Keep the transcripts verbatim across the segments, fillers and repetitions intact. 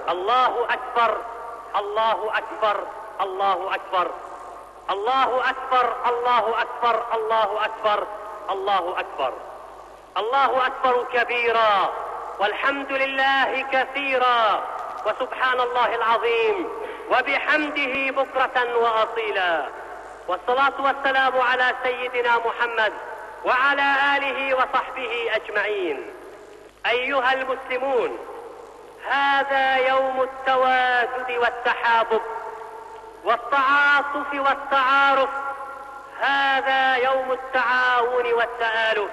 الله أكبر الله أكبر الله أكبر الله أكبر الله أكبر الله أكبر الله أكبر الله أكبر كبيرا والحمد لله كثيرا وسبحان الله العظيم وبحمده بكرة وأصيلا. والصلاة والسلام على سيدنا محمد وعلى آله وصحبه أجمعين. أيها المسلمون، هذا يوم التوادد والتحابب والتعاطف والتعارف، هذا يوم التعاون والتآلف،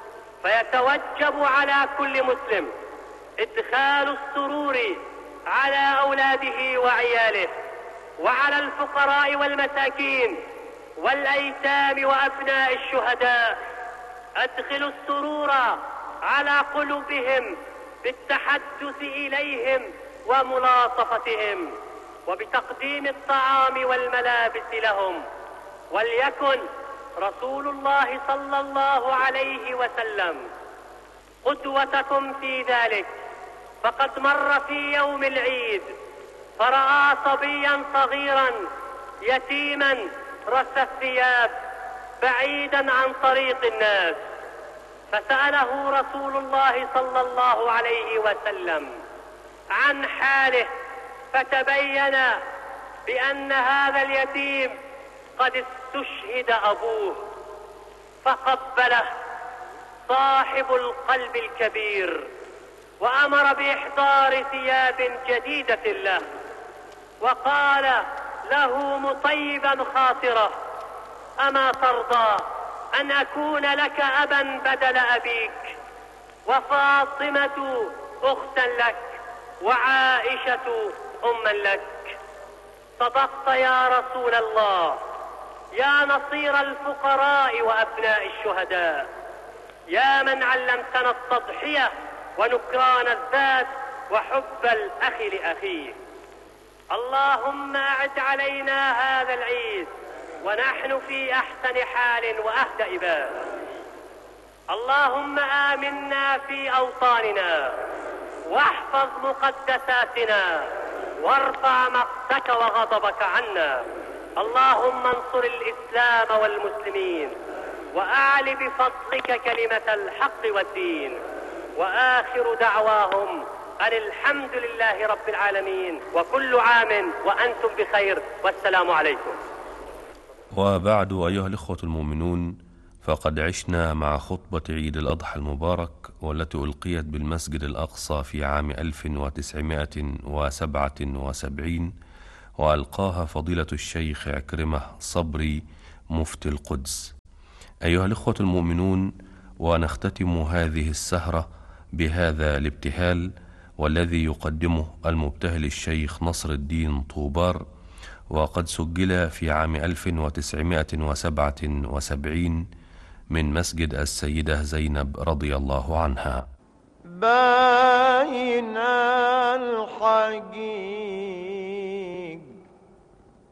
فيتوجب على كل مسلم إدخال السرور على أولاده وعياله وعلى الفقراء والمساكين والأيتام وأبناء الشهداء. أدخلوا السرور على قلوبهم بالتحدث إليهم وملاطفتهم وبتقديم الطعام والملابس لهم. وليكن رسول الله صلى الله عليه وسلم قدوتكم في ذلك، فقد مر في يوم العيد فرأى صبيا صغيرا يتيما رث الثياب بعيدا عن طريق الناس، فسأله رسول الله صلى الله عليه وسلم عن حاله، فتبين بأن هذا اليتيم قد استشهد أبوه، فقبله صاحب القلب الكبير وأمر بإحضار ثياب جديدة له، وقال له مطيبا خاطره: أما ترضى أن أكون لك أبا بدل أبيك، وفاطمة أختا لك، وعائشة أما لك؟ صدقت يا رسول الله، يا نصير الفقراء وأبناء الشهداء، يا من علمتنا التضحية ونكران الذات وحب الأخ لأخيه. اللهم أعد علينا هذا العيد ونحن في أحسن حال وأهدأ بال. اللهم آمنا في أوطاننا واحفظ مقدساتنا وارفع مقتك وغضبك عنا. اللهم انصر الإسلام والمسلمين وأعل بفضلك كلمة الحق والدين. وآخر دعواهم أن الحمد لله رب العالمين، وكل عام وأنتم بخير، والسلام عليكم. وبعد، أيها الإخوة المؤمنون، فقد عشنا مع خطبة عيد الأضحى المبارك، والتي ألقيت بالمسجد الأقصى في عام ألف وتسعمائة وسبعة وسبعين، وألقاها فضيلة الشيخ عكرمة صبري مفتي القدس. أيها الإخوة المؤمنون، ونختتم هذه السهرة بهذا الابتهال، والذي يقدمه المبتهل الشيخ نصر الدين طوبار، وقد سجل في عام ألف وتسعمائة وسبعة وسبعين من مسجد السيدة زينب رضي الله عنها. بين الحقيقة